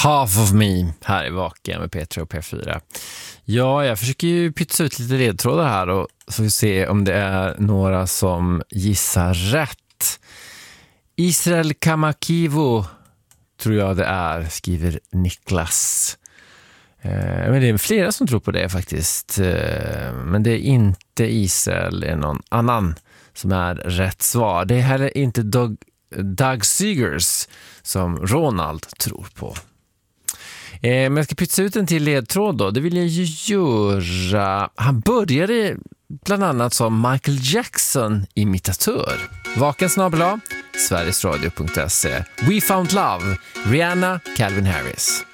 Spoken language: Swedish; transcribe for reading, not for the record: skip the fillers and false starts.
Half of me här i Vaken med P3 och P4. Ja, jag försöker ju pytsa ut lite ledtrådar här och så får vi se om det är några som gissar rätt. Israel Kamakivo tror jag det är, skriver Niklas. Men det är flera som tror på det faktiskt. Men det är inte Israel, det är någon annan som är rätt svar. Det är heller inte Doug Seegers som Ronald tror på. Men jag ska pytsa ut en till ledtråd då. Det vill jag ju göra. Han började bland annat som Michael Jackson-imitatör. Vaken / Sverigesradio.se. We Found Love, Rihanna, Calvin Harris.